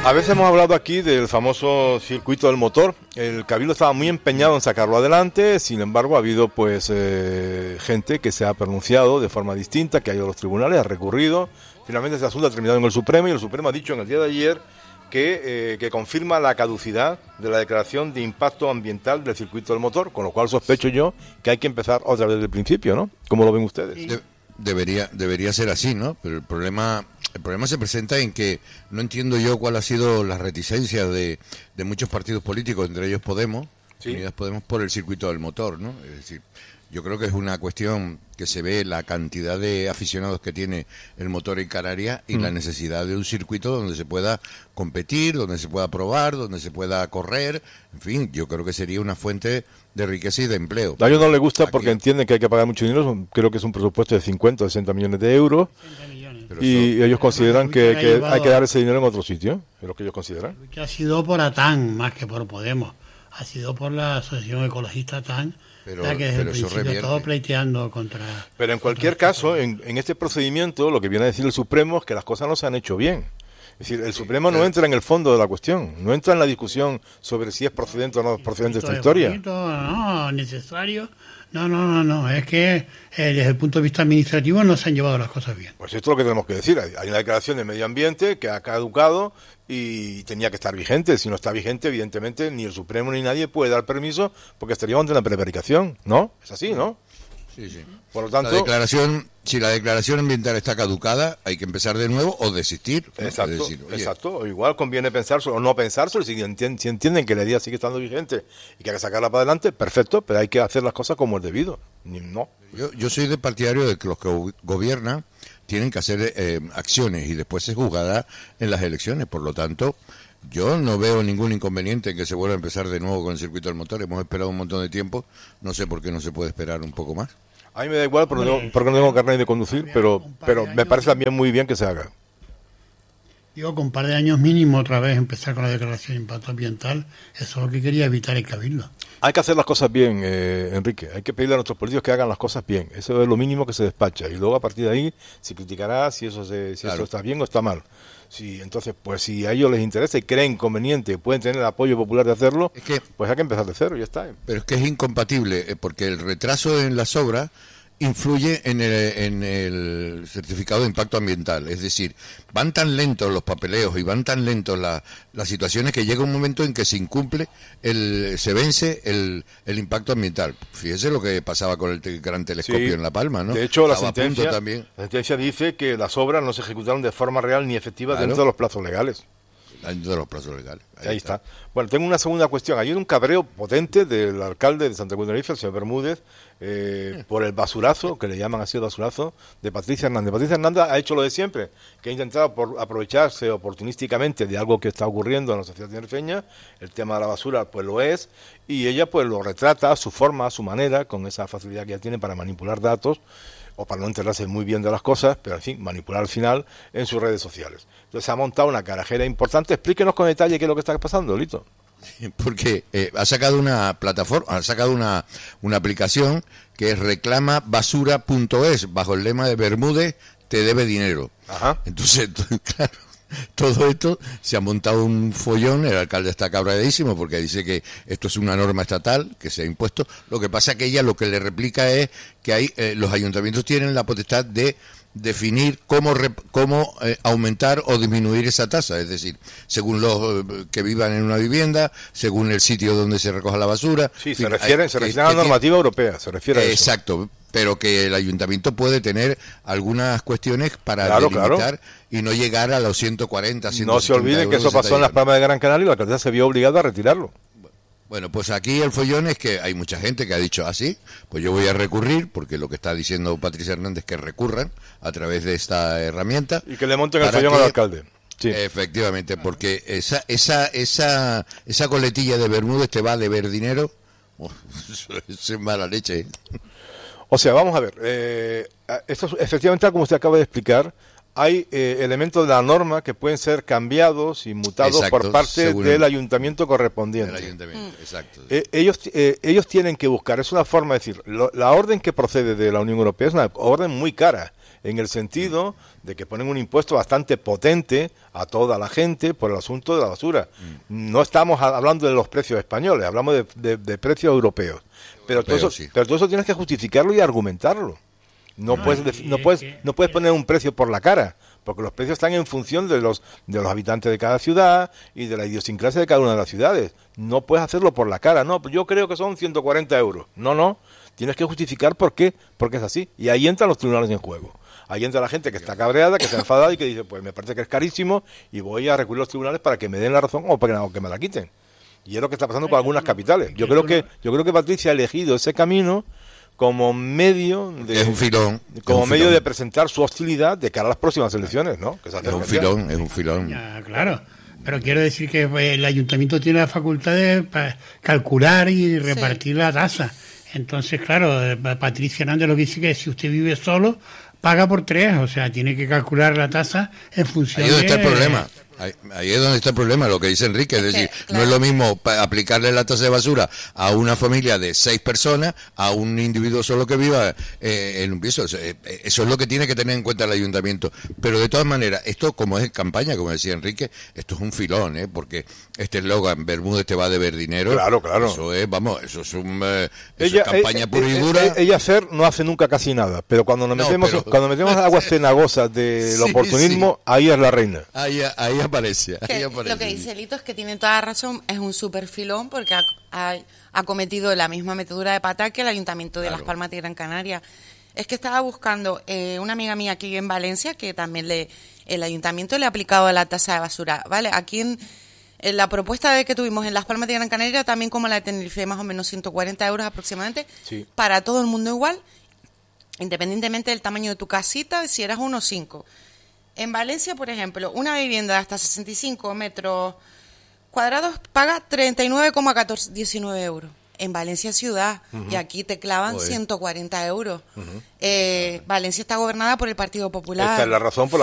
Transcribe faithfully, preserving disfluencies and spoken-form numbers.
A veces hemos hablado aquí del famoso circuito del motor. El Cabildo estaba muy empeñado en sacarlo adelante, sin embargo ha habido pues eh, gente que se ha pronunciado de forma distinta, que ha ido a los tribunales, ha recurrido. Finalmente ese asunto ha terminado en el Supremo y el Supremo ha dicho en el día de ayer que, eh, que confirma la caducidad de la declaración de impacto ambiental del circuito del motor, con lo cual sospecho yo que hay que empezar otra vez desde el principio, ¿no? ¿Cómo lo ven ustedes? De- debería, debería ser así, ¿no? Pero el problema... El problema se presenta en que no entiendo yo cuál ha sido la reticencia de, de muchos partidos políticos, entre ellos Podemos, Sí. Unidas Podemos, por el circuito del motor, ¿no? Es decir, yo creo que es una cuestión que se ve la cantidad de aficionados que tiene el motor en Canarias y mm. la necesidad de un circuito donde se pueda competir, donde se pueda probar, donde se pueda correr, en fin, yo creo que sería una fuente de riqueza y de empleo. A ellos no les gusta Aquí. porque entienden que hay que pagar mucho dinero, creo que es un presupuesto de cincuenta o sesenta millones de euros. Pero y eso, ellos consideran que, que hay que dar ese dinero en otro sitio, es lo que ellos consideran. Que ha sido por ATAN más que por Podemos, ha sido por la Asociación Ecologista ATAN, pero, la que desde el principio ha estado pleiteando contra... Pero en cualquier caso, en, en este procedimiento, lo que viene a decir el Supremo es que las cosas no se han hecho bien. Es decir, el Supremo no entra en el fondo de la cuestión, no entra en la discusión sobre si es procedente o no es procedente esta historia. Bonito, no, necesario... No, no, no, no, es que eh, desde el punto de vista administrativo no se han llevado las cosas bien. Pues esto es lo que tenemos que decir. Hay una declaración de medio ambiente que ha caducado y tenía que estar vigente. Si no está vigente, evidentemente, ni el Supremo ni nadie puede dar permiso porque estaríamos ante una prevaricación, ¿no? Es así, ¿no? Sí, sí. Por lo tanto, la declaración, si la declaración ambiental está caducada, hay que empezar de nuevo o desistir. ¿no? Exacto, es decir, exacto. O igual conviene pensárselo o no pensárselo. Si, enti- si entienden que la idea sigue estando vigente y que hay que sacarla para adelante, perfecto, pero hay que hacer las cosas como es debido. No. Yo, yo soy de partidario de que los que gobiernan tienen que hacer eh, acciones y después se juzgará en las elecciones. Por lo tanto, yo no veo ningún inconveniente en que se vuelva a empezar de nuevo con el circuito del motor. Hemos esperado un montón de tiempo. No sé por qué no se puede esperar un poco más. A mí me da igual porque, no, porque no tengo carnet de conducir, pero pero me parece también muy bien que se haga. Digo, con un par de años mínimo otra vez empezar con la declaración de impacto ambiental, eso es lo que quería evitar el Cabildo. Hay que hacer las cosas bien, eh, Enrique. Hay que pedirle a nuestros políticos que hagan las cosas bien. Eso es lo mínimo que se despacha. Y luego a partir de ahí se criticará si eso se, si claro. eso está bien o está mal. Sí, entonces, pues si a ellos les interesa y creen conveniente, pueden tener el apoyo popular de hacerlo, es que, pues hay que empezar de cero y ya está. Pero es que es incompatible, porque el retraso en las obras influye en el, en el certificado de impacto ambiental. Es decir, van tan lentos los papeleos y van tan lentos la, las situaciones que llega un momento en que se incumple, el, se vence el, el impacto ambiental. Fíjese lo que pasaba con el te, gran telescopio sí, en La Palma, ¿no? De hecho, la sentencia, también. la sentencia dice que las obras no se ejecutaron de forma real ni efectiva claro. dentro de los plazos legales. Dentro de los plazos legales. Ahí, Ahí está. está. Bueno, tengo una segunda cuestión. Hay un cabreo potente del alcalde de Santa Cruz de Tenerife, el señor Bermúdez, eh, por el basurazo, que le llaman así el basurazo, de Patricia Hernández. Patricia Hernández ha hecho lo de siempre, que ha intentado por aprovecharse oportunísticamente de algo que está ocurriendo en la sociedad tinerfeña. El tema de la basura, pues lo es, y ella pues lo retrata a su forma, a su manera, con esa facilidad que ella tiene para manipular datos, o para no enterarse muy bien de las cosas, pero en fin, manipular al final en sus redes sociales. Entonces se ha montado una carajera importante. Explíquenos con detalle qué es lo que está pasando, Lito. Porque eh, ha sacado una plataforma, ha sacado una, una aplicación que es reclama basura punto es, bajo el lema de Bermúdez te debe dinero. Ajá. Entonces, claro, todo esto se ha montado un follón. El alcalde está cabreadísimo porque dice que esto es una norma estatal que se ha impuesto. Lo que pasa es que ella lo que le replica es que hay eh, los ayuntamientos tienen la potestad de definir cómo rep, cómo eh, aumentar o disminuir esa tasa, es decir, según los eh, que vivan en una vivienda, según el sitio donde se recoja la basura. Sí, se refiere, se refiere a la normativa europea, se refiere a eso. Exacto, pero que el ayuntamiento puede tener algunas cuestiones para claro, delimitar claro. y no llegar a los ciento cuarenta, ciento No se olviden que eso pasó en las Palmas de Gran Canaria y la alcaldesa se vio obligada a retirarlo. Bueno, pues aquí el follón es que hay mucha gente que ha dicho así, ah, pues yo voy a recurrir, porque lo que está diciendo Patricia Hernández es que recurran a través de esta herramienta. Y que le monten el follón que, al alcalde. Sí. Efectivamente, porque esa esa esa esa coletilla de Bermúdez te va a deber dinero, oh, eso es mala leche. ¿eh? O sea, vamos a ver, eh, esto efectivamente, como usted acaba de explicar, hay eh, elementos de la norma que pueden ser cambiados y mutados exacto, por parte del el, ayuntamiento correspondiente. Del ayuntamiento, mm. exacto. Eh, ellos, eh, ellos tienen que buscar, es una forma de decir, lo, la orden que procede de la Unión Europea es una orden muy cara. en el sentido de que ponen un impuesto bastante potente a toda la gente por el asunto de la basura. Mm. No estamos hablando de los precios españoles, hablamos de, de, de precios europeos. Pero todo, eso, sí. pero todo eso tienes que justificarlo y argumentarlo. No, no puedes no puedes que, no puedes poner un precio por la cara, porque los precios están en función de los de los habitantes de cada ciudad y de la idiosincrasia de cada una de las ciudades. No puedes hacerlo por la cara. No, yo creo que son ciento cuarenta euros. No, no. Tienes que justificar por qué, porque es así. Y ahí entran los tribunales en juego. Ahí entra la gente que está cabreada, que está enfadada y que dice, pues me parece que es carísimo y voy a recurrir a los tribunales para que me den la razón o para que me la quiten. Y es lo que está pasando con algunas capitales. Yo creo que yo creo que Patricia ha elegido ese camino como medio de es un filón, como un medio filón. de presentar su hostilidad de cara a las próximas elecciones, ¿no? Que es un filón, es un filón. Ya, claro. Pero quiero decir que el ayuntamiento tiene la facultad de calcular y repartir sí. la tasa. Entonces, claro, Patricia Hernández lo que dice que si usted vive solo, paga por tres. O sea, tiene que calcular la tasa en función Ahí es donde de... está el problema. Ahí, ahí es donde está el problema, lo que dice Enrique, es, es decir, que, claro. no es lo mismo aplicarle la tasa de basura a una familia de seis personas, a un individuo solo que viva eh, en un piso. Eso, eh, eso es lo que tiene que tener en cuenta el ayuntamiento. Pero de todas maneras, esto como es campaña, como decía Enrique, esto es un filón, ¿eh? Porque este eslogan, Bermúdez te va a deber dinero, claro, claro. eso es, vamos, eso es, un, eh, eso ella, es campaña eh, pura y eh, dura. Eh, ella Fer no hace nunca casi nada, pero cuando nos metemos, no, pero... cuando metemos aguas cenagosas del sí, oportunismo, sí. ahí es la reina. Ahí, ahí aparece. Ahí Lo que dice Lito es que tiene toda razón, es un super filón porque ha, ha, ha cometido la misma metedura de pata que el Ayuntamiento de claro. Las Palmas de Gran Canaria. Es que estaba buscando eh, una amiga mía aquí en Valencia que también le el Ayuntamiento le ha aplicado la tasa de basura, ¿vale? Aquí en, en la propuesta de que tuvimos en Las Palmas de Gran Canaria, también como la de Tenerife, más o menos ciento cuarenta euros aproximadamente, sí. para todo el mundo igual, independientemente del tamaño de tu casita, si eras uno o cinco. En Valencia, por ejemplo, una vivienda de hasta sesenta y cinco metros cuadrados paga treinta y nueve coma diecinueve euros. En Valencia ciudad, uh-huh. y aquí te clavan Oye. ciento cuarenta euros. Uh-huh. Eh, Valencia está gobernada por el Partido Popular. Esta es la razón por la